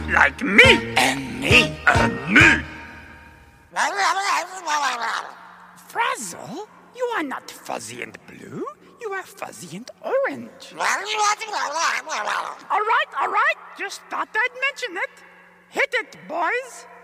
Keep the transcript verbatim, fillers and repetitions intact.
Like me. And me. And me. Frazzle, you are not fuzzy and blue. You are fuzzy and orange. All right, all right. Just thought I'd mention it. Hit it, boys.